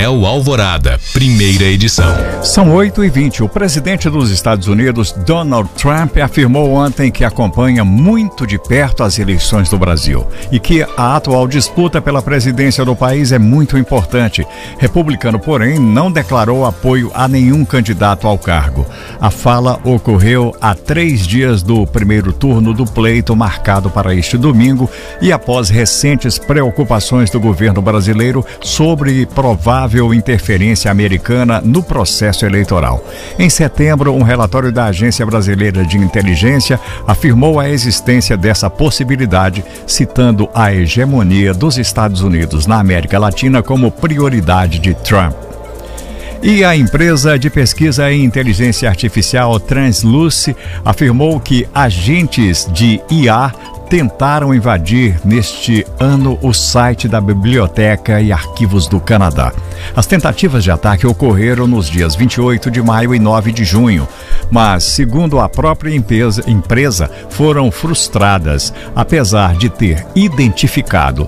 Painel Alvorada, primeira edição. São 8h20. O presidente dos Estados Unidos, Donald Trump, afirmou ontem que acompanha muito de perto as eleições do Brasil e que a atual disputa pela presidência do país é muito importante. Republicano, porém, não declarou apoio a nenhum candidato ao cargo. A fala ocorreu a 3 dias do primeiro turno do pleito marcado para este domingo e após recentes preocupações do governo brasileiro sobre provável interferência americana no processo eleitoral. Em setembro, um relatório da Agência Brasileira de Inteligência afirmou a existência dessa possibilidade, citando a hegemonia dos Estados Unidos na América Latina como prioridade de Trump. E a empresa de pesquisa em inteligência artificial Transluce afirmou que agentes de IA tentaram invadir neste ano o site da Biblioteca e Arquivos do Canadá. As tentativas de ataque ocorreram nos dias 28 de maio e 9 de junho, mas, segundo a própria empresa, foram frustradas, apesar de ter identificado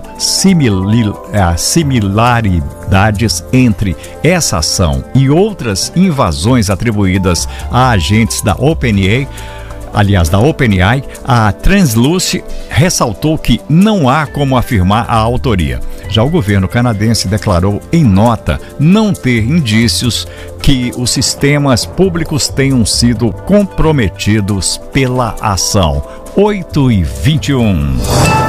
similaridades entre essa ação e outras invasões atribuídas a agentes da OpenAI. A Transluce ressaltou que não há como afirmar a autoria. Já o governo canadense declarou em nota não ter indícios que os sistemas públicos tenham sido comprometidos pela ação. 8h21.